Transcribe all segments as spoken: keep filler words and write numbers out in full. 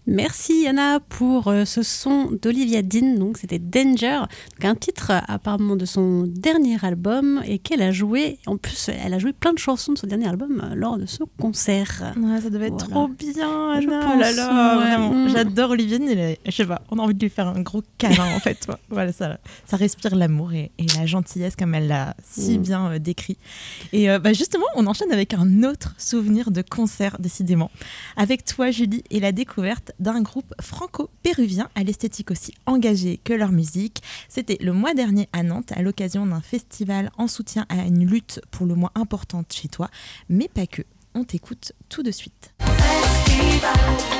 Merci Anna pour euh, ce son d'Olivia Dean, donc c'était Danger, donc un titre euh, apparemment de son dernier album et qu'elle a joué, en plus elle a joué plein de chansons de son dernier album euh, lors de ce concert. Ouais, ça devait être Voilà. trop bien Anna, Je pense, oh là là, ouais. vraiment, Mm. j'adore Olivia Dean, elle est- je sais pas, on a envie de lui faire un gros câlin en fait, voilà, ça, ça respire l'amour et, et la gentillesse comme elle l'a si Mm. bien euh, décrit. Et euh, bah, justement, on enchaîne avec un autre souvenir de concert décidément, avec toi Julie et la découverte d'un groupe franco-péruvien à l'esthétique aussi engagée que leur musique. C'était le mois dernier à Nantes à l'occasion d'un festival en soutien à une lutte pour le moins importante chez toi, mais pas que. On t'écoute tout de suite. Festival.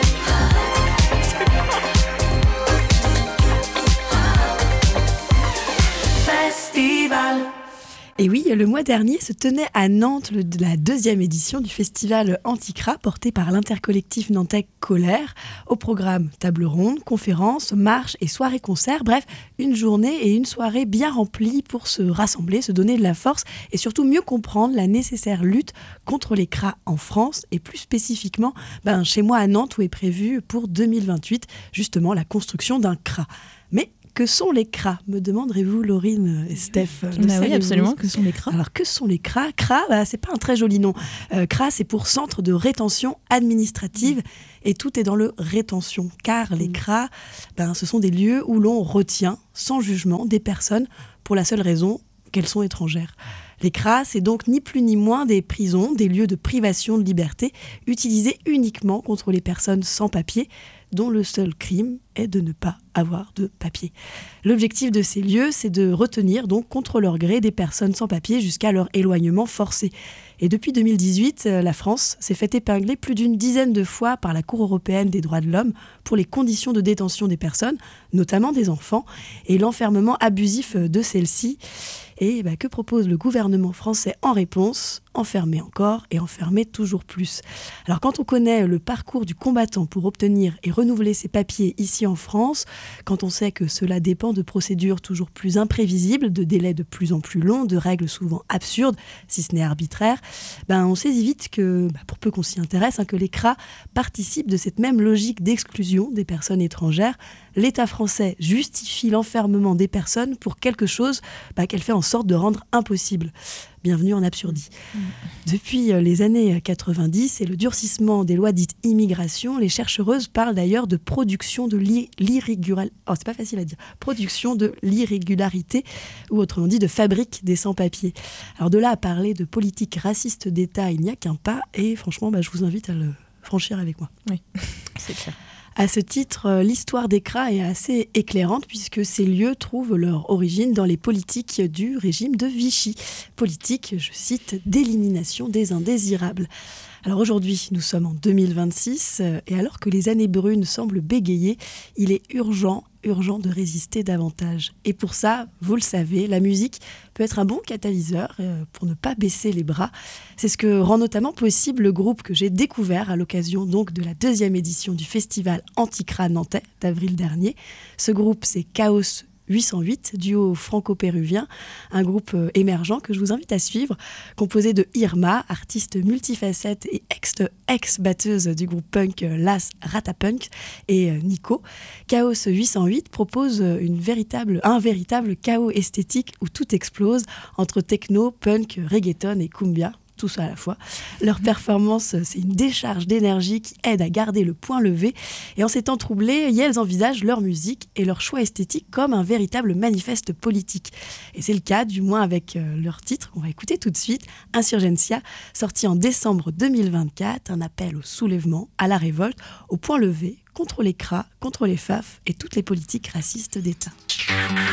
Festival. Et oui, le mois dernier se tenait à Nantes le, la deuxième édition du festival Anticra porté par l'intercollectif nantais Colère. Au programme table ronde, conférences, marches et soirées-concerts. Bref, une journée et une soirée bien remplies pour se rassembler, se donner de la force et surtout mieux comprendre la nécessaire lutte contre les cras en France et plus spécifiquement ben, chez moi à Nantes où est prévu pour deux mille vingt-huit justement la construction d'un C R A. Mais que sont les C R A, me demanderez-vous, Laurine et Steph? Bah oui, absolument, que sont les C R A? Alors, que sont les C R A? C R A, bah, c'est pas un très joli nom. Euh, C R A, c'est pour Centre de rétention administrative, mmh. et tout est dans le rétention, car les C R A, ben, ce sont des lieux où l'on retient, sans jugement, des personnes pour la seule raison qu'elles sont étrangères. Les C R A, c'est donc ni plus ni moins des prisons, des lieux de privation de liberté, utilisés uniquement contre les personnes sans papier, dont le seul crime est de ne pas avoir de papier. L'objectif de ces lieux, c'est de retenir donc contre leur gré des personnes sans papier jusqu'à leur éloignement forcé. Et depuis deux mille dix-huit, la France s'est fait épingler plus d'une dizaine de fois par la Cour européenne des droits de l'homme pour les conditions de détention des personnes, notamment des enfants, et l'enfermement abusif de celles-ci. Et bah, que propose le gouvernement français en réponse? Enfermer encore et enfermer toujours plus. Alors quand on connaît le parcours du combattant pour obtenir et renouveler ses papiers ici en France, quand on sait que cela dépend de procédures toujours plus imprévisibles, de délais de plus en plus longs, de règles souvent absurdes, si ce n'est arbitraires, ben on saisit vite que, bah, pour peu qu'on s'y intéresse, hein, que les C R A participent de cette même logique d'exclusion des personnes étrangères. L'État français justifie l'enfermement des personnes pour quelque chose bah, qu'elle fait en sorte de rendre impossible. Bienvenue en absurdie. Mmh. Depuis les années quatre-vingt-dix et le durcissement des lois dites immigration, les chercheuses parlent d'ailleurs de production de l'irrégularité, oh, c'est pas facile à dire, production de l'irrégularité, ou autrement dit de fabrique des sans-papiers. Alors de là à parler de politique raciste d'État, il n'y a qu'un pas, et franchement, bah, je vous invite à le franchir avec moi. Oui, c'est clair. À ce titre, l'histoire des C R A est assez éclairante puisque ces lieux trouvent leur origine dans les politiques du régime de Vichy. Politique, je cite, d'élimination des indésirables. Alors aujourd'hui, nous sommes en deux mille vingt-six et alors que les années brunes semblent bégayer, il est urgent, urgent de résister davantage. Et pour ça, vous le savez, la musique peut être un bon catalyseur pour ne pas baisser les bras. C'est ce que rend notamment possible le groupe que j'ai découvert à l'occasion donc de la deuxième édition du festival Anticra nantais d'avril dernier. Ce groupe, c'est Chaos huit cent huit, duo franco-péruvien, un groupe euh, émergent que je vous invite à suivre, composé de Irma, artiste multifacette et ex- ex-batteuse du groupe punk euh, Las Ratapunk, et euh, Nico. Chaos huit cent huit propose euh, une véritable, un véritable chaos esthétique où tout explose entre techno, punk, reggaeton et cumbia. Tout ça à la fois. Leur performance, c'est une décharge d'énergie qui aide à garder le point levé. Et en ces temps troublés, elles envisagent leur musique et leur choix esthétique comme un véritable manifeste politique. Et c'est le cas, du moins avec euh, leur titre, qu'on va écouter tout de suite, Insurgencia, sorti en décembre deux mille vingt-quatre, un appel au soulèvement, à la révolte, au point levé, contre les C R A, contre les F A F et toutes les politiques racistes d'État.